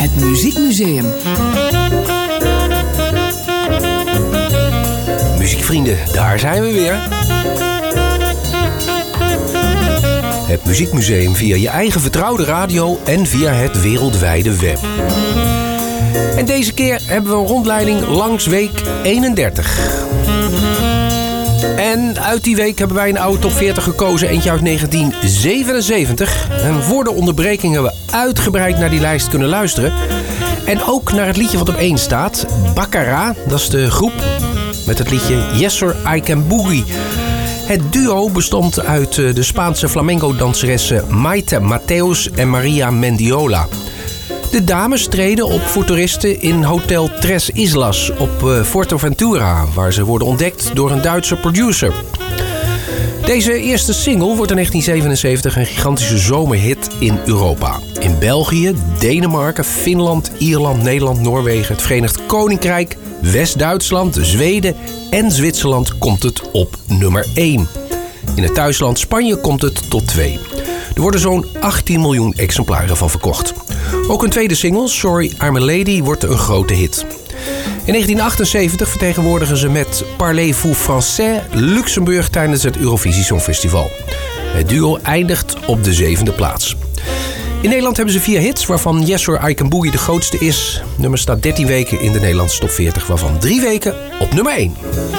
Het Muziekmuseum. Muziekvrienden, daar zijn we weer. Het Muziekmuseum via je eigen vertrouwde radio en via het wereldwijde web. En deze keer hebben we een rondleiding langs week 31. En uit die week hebben wij een oude top 40 gekozen, eentje uit 1977. En voor de onderbreking hebben we uitgebreid naar die lijst kunnen luisteren. En ook naar het liedje wat op 1 staat, Baccara. Dat is de groep met het liedje Yes Sir, I Can Boogie. Het duo bestond uit de Spaanse flamenco-danseressen Maite Mateos en Maria Mendiola. De dames treden op voor toeristen in Hotel Tres Islas op Fuerteventura, waar ze worden ontdekt door een Duitse producer. Deze eerste single wordt in 1977 een gigantische zomerhit in Europa. In België, Denemarken, Finland, Ierland, Nederland, Noorwegen, het Verenigd Koninkrijk, West-Duitsland, Zweden en Zwitserland komt het op nummer 1. In het thuisland Spanje komt het tot 2. Er worden zo'n 18 miljoen exemplaren van verkocht. Ook een tweede single, Sorry I'm a Lady, wordt een grote hit. In 1978 vertegenwoordigen ze met Parlez-vous Français Luxemburg tijdens het Eurovisie Songfestival. Het duo eindigt op de 7e plaats. In Nederland hebben ze 4 hits, waarvan Yes Sir, I Can Boogie de grootste is. Het nummer staat 13 weken in de Nederlandse top 40, waarvan 3 weken op nummer 1.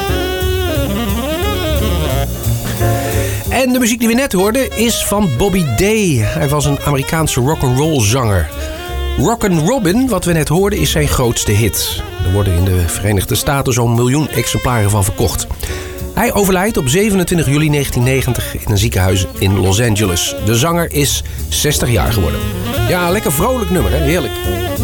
En de muziek die we net hoorden is van Bobby Day. Hij was een Amerikaanse rock'n'roll zanger. Rockin' Robin, wat we net hoorden, is zijn grootste hit. Er worden in de Verenigde Staten zo'n 1 miljoen exemplaren van verkocht. Hij overlijdt op 27 juli 1990 in een ziekenhuis in Los Angeles. De zanger is 60 jaar geworden. Ja, lekker vrolijk nummer, hè? Heerlijk.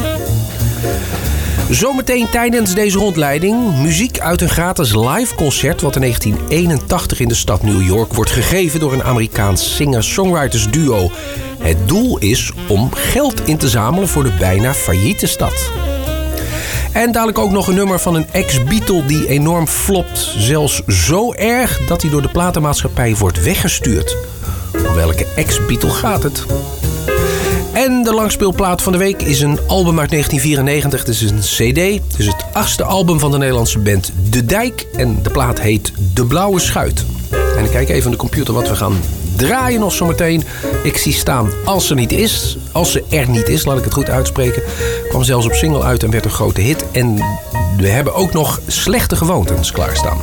Zometeen tijdens deze rondleiding muziek uit een gratis live concert wat in 1981 in de stad New York wordt gegeven door een Amerikaans singer-songwriters duo. Het doel is om geld in te zamelen voor de bijna failliete stad. En dadelijk ook nog een nummer van een ex-Beatle die enorm flopt. Zelfs zo erg dat hij door de platenmaatschappij wordt weggestuurd. Om welke ex-Beatle gaat het? En de langspeelplaat van de week is een album uit 1994. Het is een cd. Het is het 8e album van de Nederlandse band De Dijk. En de plaat heet De Blauwe Schuit. En ik kijk even aan de computer wat we gaan draaien nog zometeen. Ik zie staan Als ze er niet is, laat ik het goed uitspreken. Kwam zelfs op single uit en werd een grote hit. En we hebben ook nog Slechte Gewoontes klaarstaan.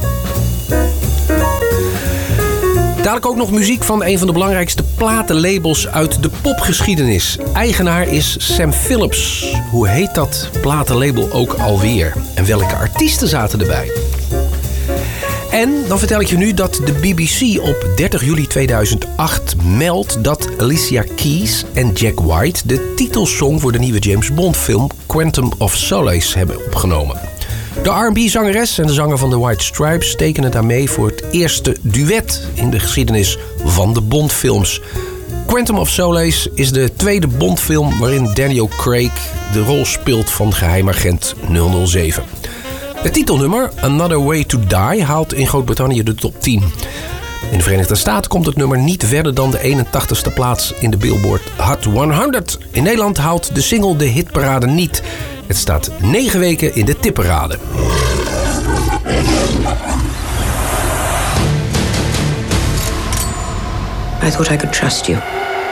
Dadelijk ook nog muziek van een van de belangrijkste platenlabels uit de popgeschiedenis. Eigenaar is Sam Phillips. Hoe heet dat platenlabel ook alweer? En welke artiesten zaten erbij? En dan vertel ik je nu dat de BBC op 30 juli 2008 meldt dat Alicia Keys en Jack White de titelsong voor de nieuwe James Bond film Quantum of Solace hebben opgenomen. De R&B-zangeres en de zanger van de White Stripes tekenen daarmee voor het eerste duet in de geschiedenis van de Bond-films. Quantum of Solace is de tweede Bond-film waarin Daniel Craig de rol speelt van geheimagent 007. Het titelnummer Another Way to Die haalt in Groot-Brittannië de top 10. In de Verenigde Staten komt het nummer niet verder dan de 81ste plaats in de Billboard Hot 100. In Nederland haalt de single de hitparade niet. Het staat 9 weken in de tipparade. I thought I could trust you.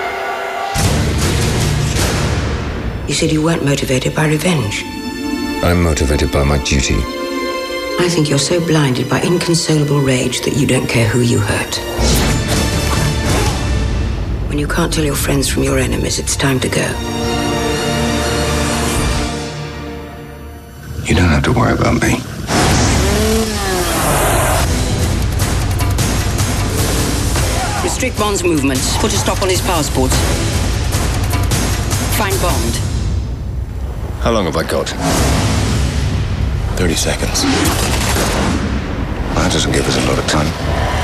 You said you weren't motivated by revenge. I'm motivated by my duty. I think you're so blinded by inconsolable rage that you don't care who you hurt. When you can't tell your friends from your enemies, it's time to go. You don't have to worry about me. Restrict Bond's movements. Put a stop on his passports. Find Bond. How long have I got? 30 seconds. That doesn't give us a lot of time.